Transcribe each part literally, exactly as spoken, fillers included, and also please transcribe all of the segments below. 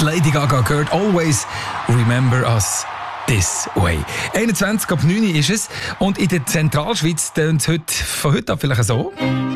Lady Gaga gehört «Always Remember Us This Way». einundzwanzig ab neun ist es und in der Zentralschweiz tönt es heute, von heute an vielleicht so.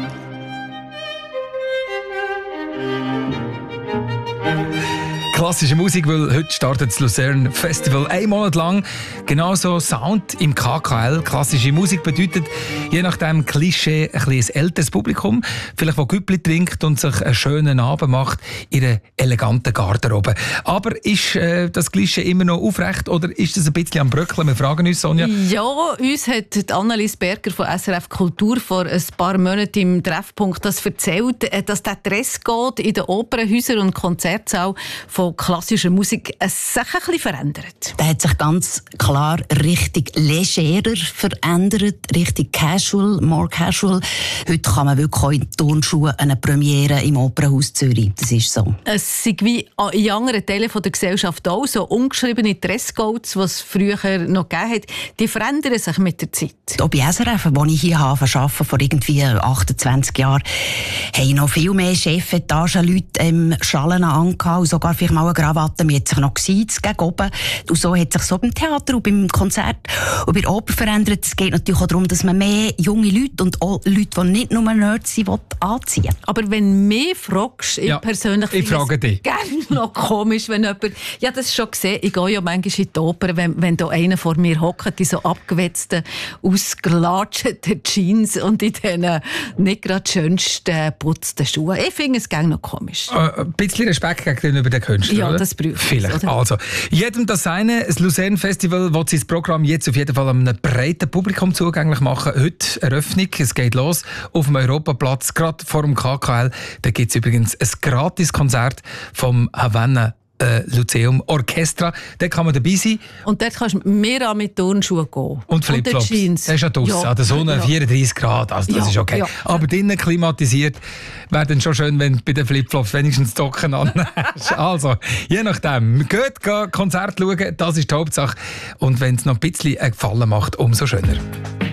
Klassische Musik, weil heute startet das Luzern Festival ein Monat lang. Genauso Sound im K K L. Klassische Musik bedeutet, je nach dem Klischee, ein bisschen älteres Publikum, vielleicht wo Güppli trinkt und sich einen schönen Abend macht in einer eleganten Garderobe. Aber ist äh, das Klischee immer noch aufrecht oder ist das ein bisschen am Bröckeln? Wir fragen uns, Sonja. Ja, uns hat Annelies Berger von S R F Kultur vor ein paar Monaten im Treffpunkt das erzählt, dass der Dresscode in den Opernhäusern und Konzertsälen von klassischer Musik sich ein bisschen verändert. Der hat sich ganz klar richtig legerer verändert, richtig casual, more casual. Heute kann man wirklich auch in Turnschuhen eine Premiere im Opernhaus Zürich. Das ist so. Es sind wie in anderen Teilen der Gesellschaft auch so ungeschriebene Dresscodes, die es früher noch gegeben hat, die verändern sich mit der Zeit. Auch bei S R F, wo ich hier arbeite, vor irgendwie achtundzwanzig Jahren, haben noch viel mehr Chefetagenleute ähm, Schalen angehabt und sogar vielleicht mal eine Krawatte. Man hat sich noch gesiezt gegen oben. Und so hat sich so beim Theater und beim Konzert und bei der Oper verändert. Es geht natürlich auch darum, dass man mehr junge Leute und auch Leute, die nicht nur Nerds sind, anziehen will. Aber wenn du mich fragst, ja, ich persönlich ich frage dich. gerne noch komisch, wenn jemand... Ja, das schon gesehen. Ich gehe ja manchmal in die Oper, wenn, wenn da einer vor mir hockt, in so abgewetzten, ausgelatschten Jeans und in diesen nicht gerade schönsten, putzten Schuhen. Ich finde es gerne noch komisch. Äh, ein bisschen Respekt gegenüber den Künstlern. Ja, oder? das braucht Vielleicht. Oder? Also, jedem das seine. Das Luzern Festival will sein Programm jetzt auf jeden Fall einem breiten Publikum zugänglich machen. Heute Eröffnung, es geht los auf dem Europaplatz, gerade vor dem K K L. Da gibt es übrigens ein Gratiskonzert vom Havanna Äh, Lyzeum Orchestra, da kann man dabei sein. Und dort kannst du mehr an mit Turnschuhen gehen. Und Flipflops. Jeans. Das ist ja draussen, ja. an der Sonne, ja. vierunddreissig Grad, also das ja. ist okay. Ja. Aber drinnen klimatisiert, wäre dann schon schön, wenn du bei den Flipflops wenigstens die Socken anhast. Also, je nachdem. Geht, geht Konzert schauen, das ist die Hauptsache. Und wenn es noch ein bisschen einen Gefallen macht, umso schöner.